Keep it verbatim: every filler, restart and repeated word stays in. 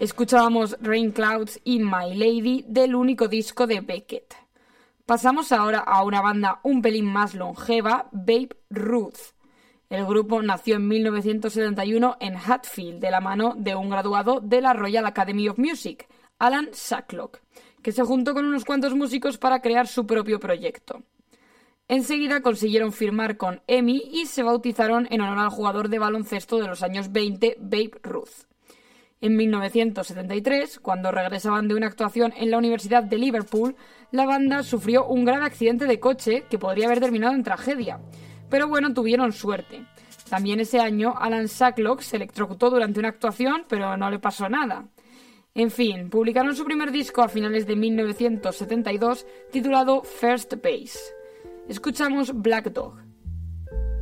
Escuchábamos Rain Clouds y My Lady del único disco de Beckett. Pasamos ahora a una banda un pelín más longeva, Babe Ruth. El grupo nació en mil novecientos setenta y uno en Hatfield de la mano de un graduado de la Royal Academy of Music, Alan Shacklock, que se juntó con unos cuantos músicos para crear su propio proyecto. Enseguida consiguieron firmar con E M I y se bautizaron en honor al jugador de baloncesto de los años veinte, Babe Ruth. En mil novecientos setenta y tres, cuando regresaban de una actuación en la Universidad de Liverpool, la banda sufrió un grave accidente de coche que podría haber terminado en tragedia. Pero bueno, tuvieron suerte. También ese año, Alan Shacklock se electrocutó durante una actuación, pero no le pasó nada. En fin, publicaron su primer disco a finales de mil novecientos setenta y dos, titulado First Base. Escuchamos Black Dog.